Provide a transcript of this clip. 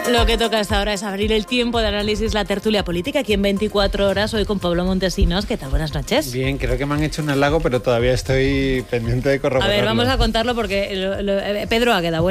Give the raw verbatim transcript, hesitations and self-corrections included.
Lo que toca hasta ahora es abrir el tiempo de análisis, la tertulia política, aquí en veinticuatro horas, hoy con Pablo Montesinos. ¿Qué tal? Buenas noches. Bien, creo que me han hecho un halago, pero todavía estoy pendiente de corroborarlo. A ver, vamos a contarlo porque lo, lo, Pedro Águeda,